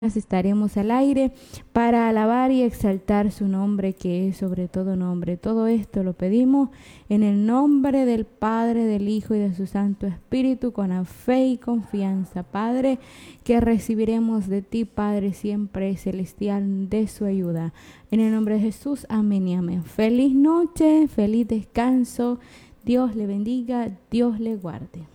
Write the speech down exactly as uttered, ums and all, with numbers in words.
estaremos al aire para alabar y exaltar su nombre, que es sobre todo nombre. Todo esto lo pedimos en el nombre del Padre, del Hijo y de su Santo Espíritu, con la fe y confianza, Padre, que recibiremos de ti, Padre, siempre celestial, de su ayuda. En el nombre de Jesús, amén y amén. Feliz noche, feliz descanso. Dios le bendiga, Dios le guarde.